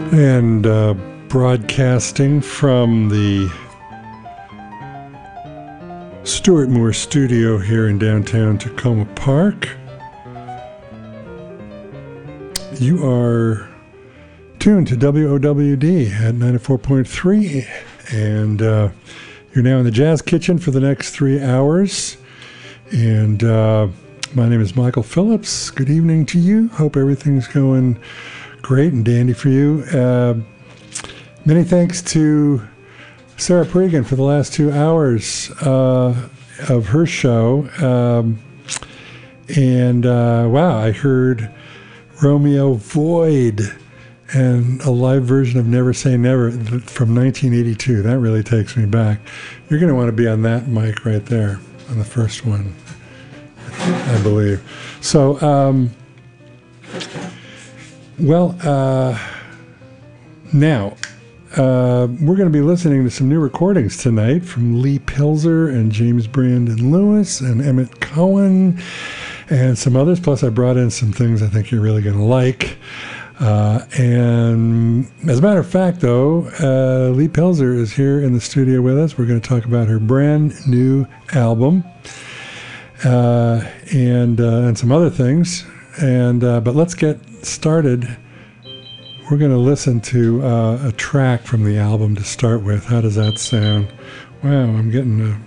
And broadcasting from the Stuart Moore studio here in downtown Tacoma Park. You are tuned to WOWD at 94.3, and you're now in the Jazz Kitchen for the next 3 hours. And my name is Michael Phillips. Good evening to you. Hope everything's going great and dandy for you. Many thanks to Sarah Pregan for the last 2 hours of her show. Wow, I heard Romeo Void and a live version of Never Say Never from 1982. That really takes me back. You're going to want to be on that mic right there, on the first one, I believe. So, now, we're going to be listening to some new recordings tonight from Lee Pilzer and James Brandon Lewis and Emmett Cohen and some others. Plus, I brought in some things I think you're really going to like. And as a matter of fact, though, Lee Pilzer is here in the studio with us. We're going to talk about her brand new album and some other things. But let's get started. We're going to listen to a track from the album to start with. How does that sound? Wow, I'm getting a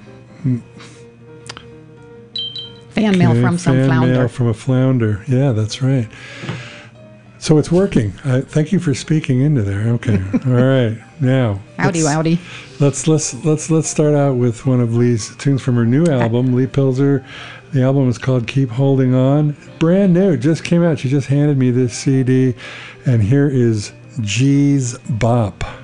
fan mail from some flounder. Fan mail from a flounder. Yeah, that's right. So it's working. Thank you for speaking into there. Okay. All right. Now. Howdy. Let's start out with one of Lee's tunes from her new album, Lee Pilzer. The album is called Keep Holding On. Brand new. Just came out. She just handed me this CD. And here is G's Bop.